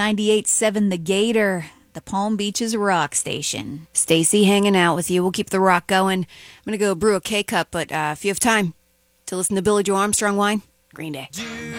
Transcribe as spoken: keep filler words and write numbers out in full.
ninety-eight point seven The Gator, the Palm Beaches rock station. Stacy hanging out with you. We'll keep the rock going. I'm going to go brew a K-Cup, but uh, if you have time to listen to Billy Joe Armstrong whine, Green Day.